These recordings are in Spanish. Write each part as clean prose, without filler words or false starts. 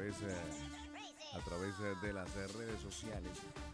de las redes sociales.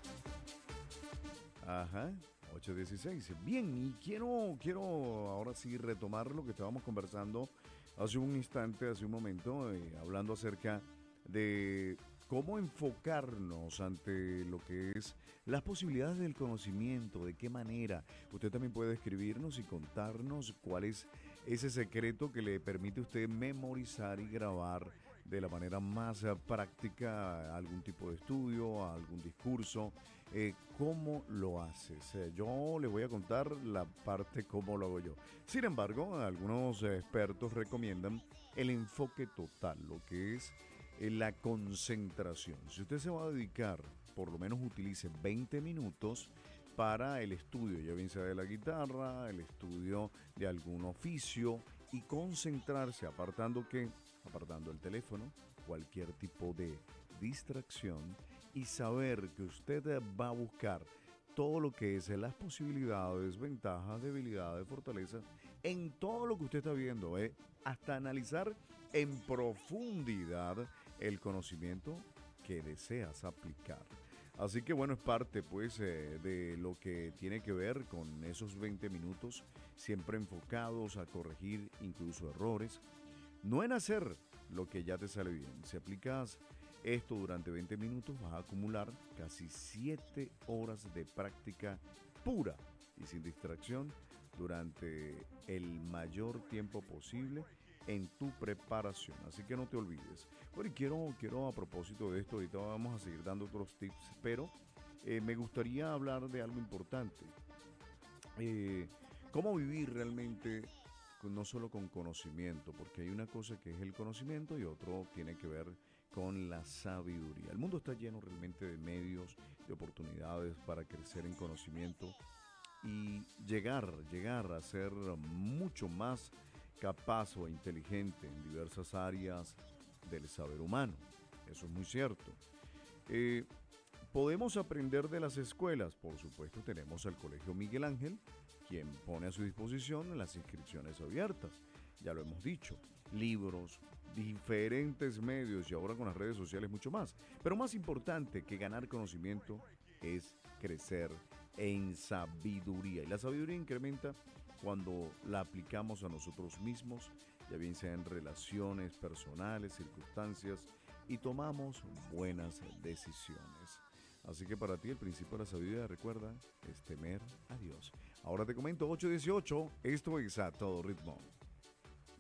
Ajá, 8:16. Bien, y quiero ahora sí retomar lo que estábamos conversando hace un instante, hace un momento, hablando acerca de cómo enfocarnos ante lo que es las posibilidades del conocimiento, de qué manera. Usted también puede escribirnos y contarnos cuál es ese secreto que le permite a usted memorizar y grabar de la manera más práctica algún tipo de estudio, algún discurso. ¿Cómo lo haces? Yo le voy a contar la parte cómo lo hago yo. Sin embargo, algunos expertos recomiendan el enfoque total, lo que es la concentración. Si usted se va a dedicar, por lo menos utilice 20 minutos para el estudio, ya bien sea de la guitarra, el estudio de algún oficio y concentrarse apartando el teléfono, cualquier tipo de distracción y saber que usted va a buscar todo lo que es las posibilidades, ventajas, debilidades, fortalezas, en todo lo que usted está viendo, hasta analizar en profundidad el conocimiento que deseas aplicar. Así que bueno, es parte pues de lo que tiene que ver con esos 20 minutos, siempre enfocados a corregir incluso errores, no en hacer lo que ya te sale bien. Si aplicas esto durante 20 minutos, vas a acumular casi 7 horas de práctica pura y sin distracción durante el mayor tiempo posible en tu preparación. Así que no te olvides. Bueno, y quiero a propósito de esto, ahorita vamos a seguir dando otros tips, pero me gustaría hablar de algo importante. Eh, ¿Cómo vivir realmente no solo con conocimiento? Porque hay una cosa que es el conocimiento y otro tiene que ver con la sabiduría. El mundo está lleno realmente de medios, de oportunidades para crecer en conocimiento y llegar a ser mucho más capaz o inteligente en diversas áreas del saber humano. Eso es muy cierto. Eh, Podemos aprender de las escuelas, por supuesto tenemos al Colegio Miguel Ángel, quien pone a su disposición las inscripciones abiertas, ya lo hemos dicho, libros, diferentes medios y ahora con las redes sociales mucho más. Pero más importante que ganar conocimiento es crecer en sabiduría. Y la sabiduría incrementa cuando la aplicamos a nosotros mismos, ya bien sea en relaciones personales, circunstancias, y tomamos buenas decisiones. Así que para ti el principio de la sabiduría, recuerda, es temer a Dios. Ahora te comento 8:18, esto es A Todo Ritmo.